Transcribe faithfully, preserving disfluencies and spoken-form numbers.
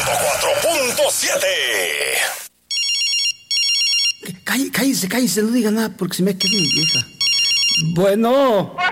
cuatro punto siete. Cállese, cállese, no diga nada porque se me queda mi vieja. Bueno.